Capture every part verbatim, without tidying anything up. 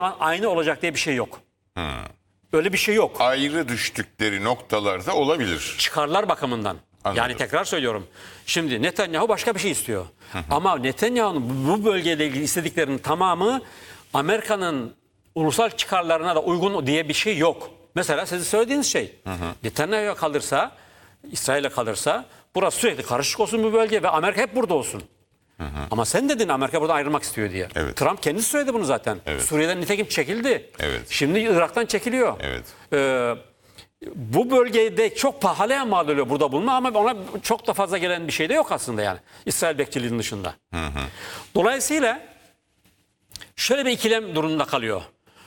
aynı olacak diye bir şey yok. Hmm. Öyle bir şey yok. Ayrı düştükleri noktalarda olabilir. Çıkarlar bakımından. Anladım. Yani tekrar söylüyorum. Şimdi Netanyahu başka bir şey istiyor. Hı hı. Ama Netanyahu'nun bu bölgeyle ilgili istediklerinin tamamı Amerika'nın ulusal çıkarlarına da uygun diye bir şey yok. Mesela sizin söylediğiniz şey. Hı hı. Netanyahu'ya kalırsa, İsrail'e kalırsa burası sürekli karışık olsun bu bölge ve Amerika hep burada olsun. Hı hı. Ama sen dedin Amerika buradan ayrılmak istiyor diye. Evet. Trump kendisi söyledi bunu zaten. Evet. Suriye'den nitekim çekildi. Evet. Şimdi Irak'tan çekiliyor. Evet. Ee, bu bölgede çok pahalıya mal oluyor burada bulunma ama ona çok da fazla gelen bir şey de yok aslında yani. İsrail bekçiliğinin dışında. Hı hı. Dolayısıyla şöyle bir ikilem durumunda kalıyor.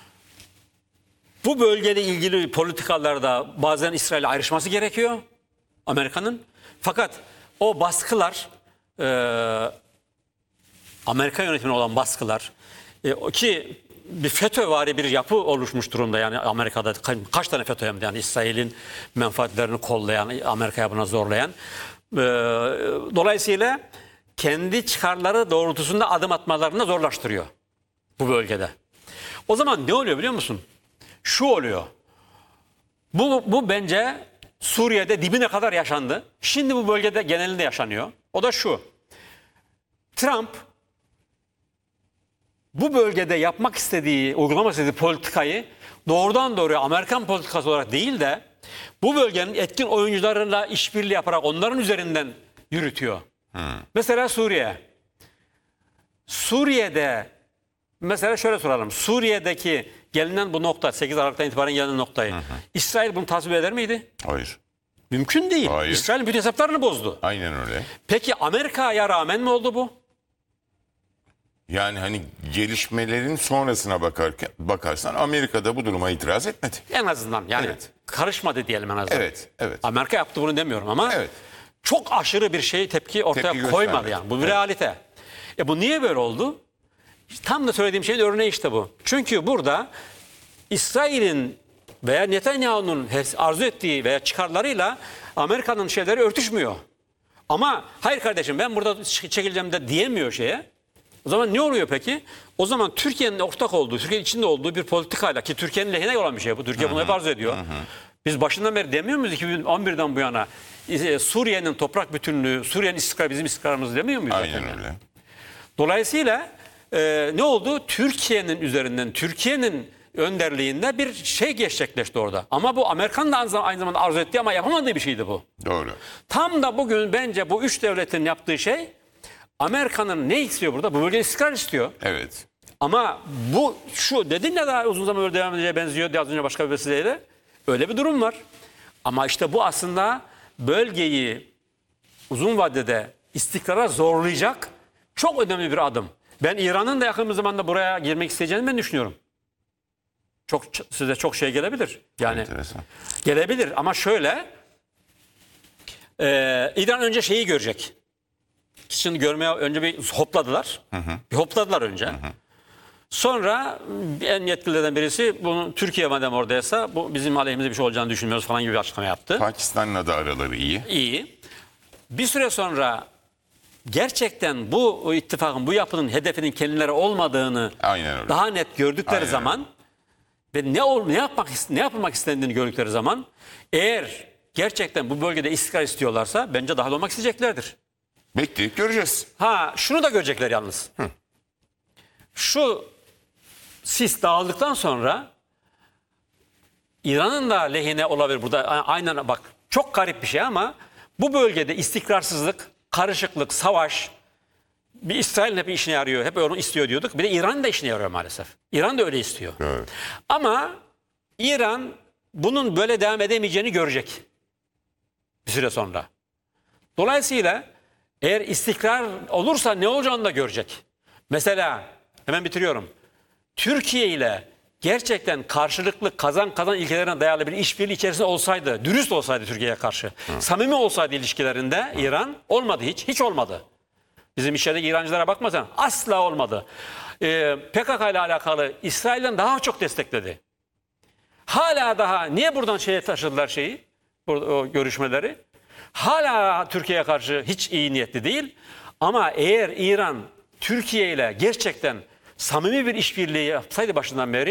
Bu bölgede ilgili politikalarda bazen İsrail'e ayrışması gerekiyor Amerika'nın. Fakat o baskılar e, Amerika yönetimine olan baskılar e, ki bir FETÖ'vari bir yapı oluşmuş durumda yani Amerika'da ka kaç tane FETÖ hem de yani İsrail'in menfaatlerini kollayan, Amerika'ya buna zorlayan. E, dolayısıyla kendi çıkarları doğrultusunda adım atmalarını da zorlaştırıyor bu bölgede. O zaman ne oluyor biliyor musun? Şu oluyor. Bu, bu bence Suriye'de dibine kadar yaşandı. Şimdi bu bölgede genelinde yaşanıyor. O da şu. Trump bu bölgede yapmak istediği, uygulamak istediği politikayı doğrudan doğruya Amerikan politikası olarak değil de bu bölgenin etkin oyuncularıyla işbirliği yaparak onların üzerinden yürütüyor. Hmm. Mesela Suriye. Suriye'de mesela şöyle soralım. Suriye'deki gelinen bu nokta, sekiz Aralık'tan itibaren gelinen noktayı hı hı. İsrail bunu tasvip eder miydi? Hayır. Mümkün değil. Hayır. İsrail'in bütün hesaplarını bozdu. Aynen öyle. Peki Amerika'ya rağmen mi oldu bu? Yani hani gelişmelerin sonrasına bakarken, bakarsan Amerika'da bu duruma itiraz etmedi. En azından yani evet. Karışmadı diyelim en azından. Evet, evet. Amerika yaptı bunu demiyorum ama evet. Çok aşırı bir şey tepki ortaya tepki koymadı yani. Bu bir evet. realite. E bu niye böyle oldu? Tam da söylediğim şeyin örneği işte bu. Çünkü burada İsrail'in veya Netanyahu'nun arzu ettiği veya çıkarlarıyla Amerika'nın şeyleri örtüşmüyor. Ama hayır kardeşim ben burada çekileceğim de diyemiyor şeye. O zaman ne oluyor peki? O zaman Türkiye'nin ortak olduğu, Türkiye'nin içinde olduğu bir politikayla ki Türkiye'nin lehine olan bir şey bu. Türkiye bunu hep arzu ediyor. Hı hı. Biz başından beri demiyor muyuz iki bin on birden bu yana Suriye'nin toprak bütünlüğü, Suriye'nin istikrarı bizim istikrarımız demiyor muyuz? Aynen zaten? Öyle. Dolayısıyla e, ne oldu? Türkiye'nin üzerinden, Türkiye'nin önderliğinde bir şey gerçekleşti orada. Ama bu Amerika'nın da aynı zamanda arzu ettiği ama yapamadığı bir şeydi bu. Doğru. Tam da bugün bence bu üç devletin yaptığı şey Amerika'nın ne istiyor burada? Bu bölgede istikrar istiyor. Evet. Ama bu şu dedin ya daha uzun zaman böyle devam edeceğe benziyor diye az önce başka bir vesileyle. Öyle bir durum var. Ama işte bu aslında bölgeyi uzun vadede istikrara zorlayacak çok önemli bir adım. Ben İran'ın da yakın bir zamanda buraya girmek isteyeceğini ben düşünüyorum. Çok size çok şey gelebilir. Yani enteresan. Gelebilir ama şöyle e, İran önce şeyi görecek. Şimdi görmeye önce bir hopladılar. Hı hı. Bir hopladılar önce. Hı hı. Sonra en yetkililerden birisi bunu Türkiye madem oradaysa bu bizim aleyhimize bir şey olacağını düşünmüyoruz falan gibi bir açıklama yaptı. Pakistan'la da araları iyi. İyi. Bir süre sonra gerçekten bu ittifakın, bu yapının hedefinin kendileri olmadığını daha net gördükleri Aynen. zaman ve ne ol, ne yapmak ne yapılmak istendiğini gördükleri zaman eğer gerçekten bu bölgede istikrar istiyorlarsa bence dahil olmak isteyeceklerdir. Bekleyip göreceğiz. Ha şunu da görecekler yalnız. Hı. Şu sis dağıldıktan sonra İran'ın da lehine olabilir burada. Aynen bak çok garip bir şey ama bu bölgede istikrarsızlık, karışıklık, savaş bir İsrail'in hep işine yarıyor. Hep onu istiyor diyorduk. Bir de İran da işine yarıyor maalesef. İran da öyle istiyor. Evet. Ama İran bunun böyle devam edemeyeceğini görecek. Bir süre sonra. Dolayısıyla eğer istikrar olursa ne olacağını da görecek. Mesela hemen bitiriyorum. Türkiye ile gerçekten karşılıklı kazan kazan ilkelerine dayalı bir işbirliği içerisinde olsaydı, dürüst olsaydı Türkiye'ye karşı, Hı. samimi olsaydı ilişkilerinde Hı. İran olmadı hiç, hiç olmadı. Bizim içerideki İrancılara bakmasan asla olmadı. Ee, P K K ile alakalı İsrail'den daha çok destekledi. Hala daha niye buradan şeye taşıdılar şeyi, o görüşmeleri? Hala Türkiye'ye karşı hiç iyi niyetli değil. Ama eğer İran Türkiye ile gerçekten samimi bir işbirliği yapsaydı başından beri